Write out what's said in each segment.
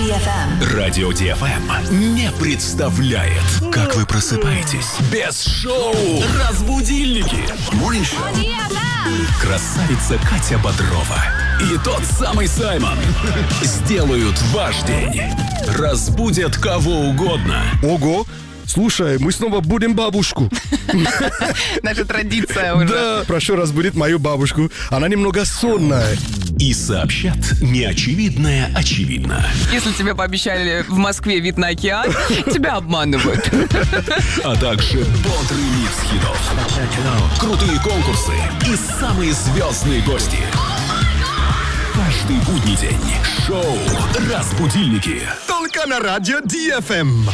DFM. Радио DFM не представляет, как вы просыпаетесь без шоу «Разбудильники». Красавица Катя Бодрова и тот самый Саймон сделают ваш день. Разбудят кого угодно. Ого! Слушай, мы снова будем бабушку. Наша традиция уже. Да, прошу разбудить мою бабушку. Она немного сонная. И сообщат неочевидное очевидно. Если тебе пообещали в Москве вид на океан, тебя обманывают. А также бодрый микс хитов, крутые конкурсы и самые звездные гости. Каждый будний день шоу «Разбудильники». Только на радио DFM.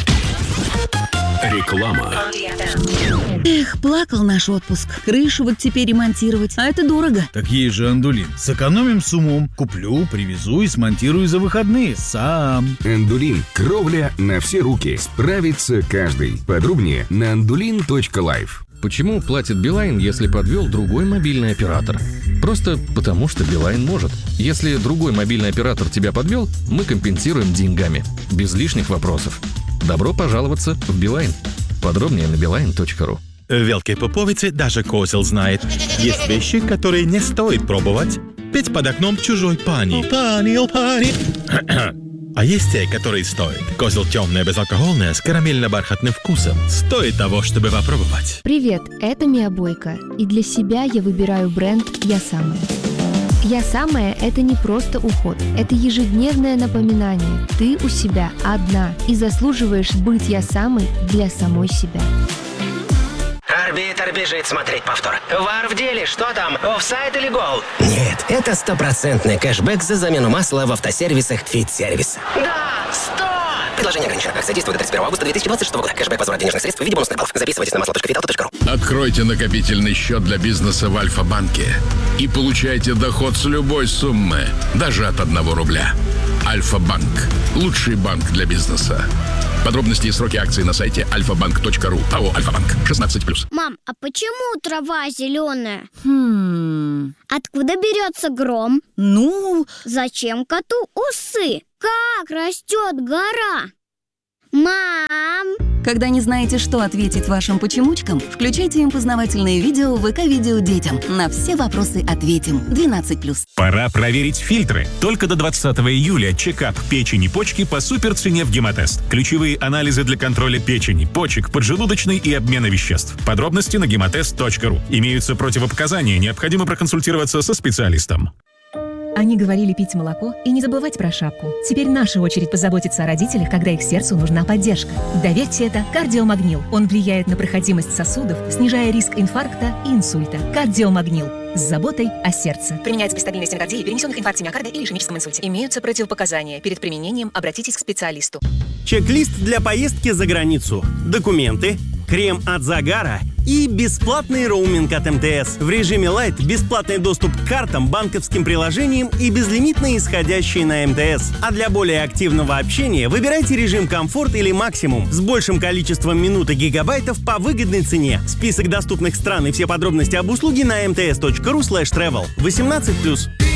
Реклама. Эх, плакал наш отпуск. Крышу вот теперь ремонтировать, а это дорого. Так есть же Андулин. Сэкономим с умом. Куплю, привезу и смонтирую за выходные. Сам. Андулин. Кровля на все руки. Справится каждый. Подробнее на andulin.life. Почему платит Билайн, если подвел другой мобильный оператор? Просто потому, что Билайн может. Если другой мобильный оператор тебя подвел, мы компенсируем деньгами. Без лишних вопросов. Добро пожаловаться в Билайн. Подробнее на beeline.ru. В Велкой Поповице даже козел знает. Есть вещи, которые не стоит пробовать. Петь под окном чужой пани. Пани. А есть те, которые стоит. Козел темное, безалкогольное, с карамельно-бархатным вкусом. Стоит того, чтобы попробовать. Привет, это Мия Бойко. И для себя я выбираю бренд «Я самая». «Я самая» — это не просто уход. Это ежедневное напоминание. Ты у себя одна и заслуживаешь быть «Я самой» для самой себя. Арбитр бежит смотреть повтор. Вар в деле, что там, офсайд или гол? Нет, это стопроцентный кэшбэк за замену масла в автосервисах «Фит-сервис». Да, 100! Предложение ограничено. Акция действует до 31 августа 2026 года. Кэшбэк возврат денежных средств в виде бонусных баллов. Записывайтесь на масло.vitalto.ru. Откройте накопительный счет для бизнеса в Альфа-банке и получайте доход с любой суммы, даже от 1 рубля. Альфа-банк. Лучший банк для бизнеса. Подробности и сроки акций на сайте alfabank.ru. АО «Альфа-банк». 16+. Мам, а почему трава зеленая? Откуда берется гром? Зачем коту усы? Как растет гора? Мам! Когда не знаете, что ответить вашим почемучкам, включайте им познавательные видео в ВК-видео детям. На все вопросы ответим. 12+. Пора проверить фильтры. Только до 20 июля чекап печени, почки по суперцене в Гемотест. Ключевые анализы для контроля печени, почек, поджелудочной и обмена веществ. Подробности на gematest.ru. Имеются противопоказания, необходимо проконсультироваться со специалистом. Они говорили пить молоко и не забывать про шапку. Теперь наша очередь позаботиться о родителях, когда их сердцу нужна поддержка. Доверьте это кардиомагнил. Он влияет на проходимость сосудов, снижая риск инфаркта и инсульта. Кардиомагнил. С заботой о сердце. Применяется при стабильной стенокардии, перенесенных инфаркте миокарда или ишемическом инсульте. Имеются противопоказания. Перед применением обратитесь к специалисту. Чек-лист для поездки за границу. Документы, крем от загара и бесплатный роуминг от МТС. В режиме Lite бесплатный доступ к картам, банковским приложениям и безлимитные исходящие на МТС. А для более активного общения выбирайте режим комфорт или максимум с большим количеством минут и гигабайтов по выгодной цене. Список доступных стран и все подробности об услуге на mts.ru/travel. 18+.